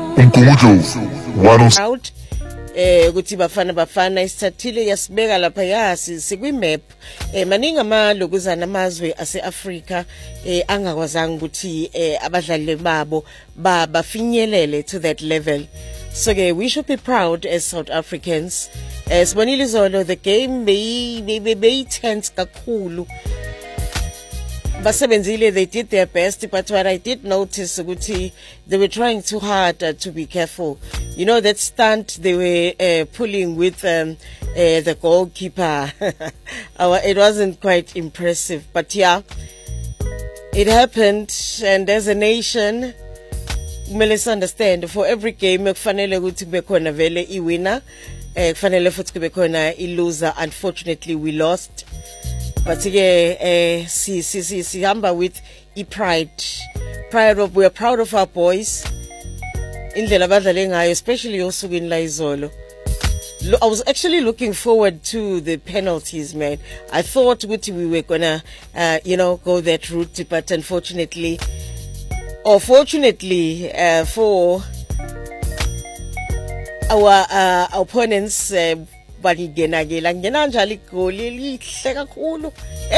out ukuthi bafana isithathile yasibeka lapha yasi sikwi-map maningi amalokuzana amazwe ase-Afrika angakwazanga ukuthi abadlali babo bafinyelele to that level. So we should be proud as South Africans. Sibonile izolo the game beyi-tense kakhulu. Basebenzile, they did their best, but what I did notice ukuthi they were trying too hard to be careful. You know that stunt they were pulling with the goalkeeper. It wasn't quite impressive, but yeah, it happened. And as a nation, let's understand, for every game kufanele ukuthi kube khona vele i-winner, kufanele futhi kube khona i-loser. Unfortunately, we lost. But sihamba with pride of, we are proud of our boys indlela abadlale ngayo, especially osukwini la izolo. I was actually looking forward to the penalties, man. I thought we were gonna go that route, but unfortunately or fortunately for our opponents, ngena njalo igoli lihle kakhulu.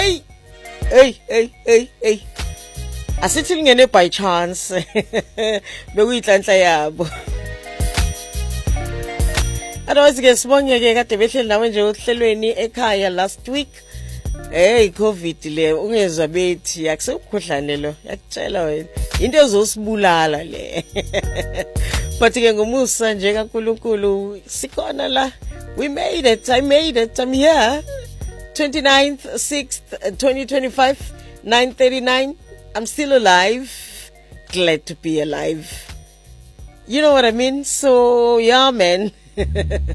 Hey asithi lingene by chance bekuyinhlanhla yabo. Otherwise ke sibonge kade behleli nawe nje ohlelweni ekhaya last week. COVID le ungezwa bethi akusekukhohlane lo, yakutshela wena into ezosibulala le. But ke ngomusa nje kaNkulunkulu sikhona la. We made it. I made it. I'm here. 29th, 6th, 2025, 9:39. I'm still alive. Glad to be alive. You know what I mean? So, yeah, man.